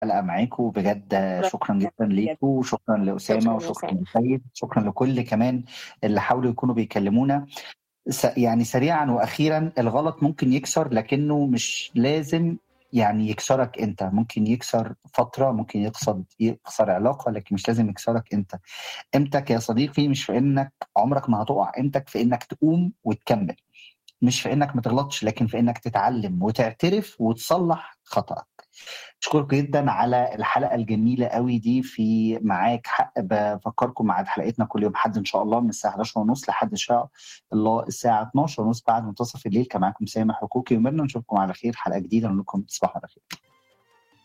الحلقة معاكم بجد. شكرًا شكرا جدا بجد، ليكم، وشكرا لأسامة، شكرًا يا وشكرا سامي. لسيد، شكرا لكل كمان اللي حاولوا يكونوا بيكلمونا. يعني سريعا وأخيرا، الغلط ممكن يكسر لكنه مش لازم يعني يكسرك انت. ممكن يكسر فترة، ممكن يكسر علاقة، لكن مش لازم يكسرك انت. قيمتك يا صديقي مش في انك عمرك ما هتقع، قيمتك في انك تقوم وتكمل. مش في انك ما تغلطش، لكن في انك تتعلم وتعترف وتصلح خطأك. أشكرك جدا على الحلقة الجميلة قوي دي في معاك حق. بفكركم مع حلقتنا كل يوم حد إن شاء الله من الساعة 11:30 لحد إن شاء الله الساعة 12:30 بعد منتصف الليل. كان معاكم سامح حقوقي، ومرنا نشوفكم على خير حلقة جديدة، ونقول لكم تصبحوا على خير.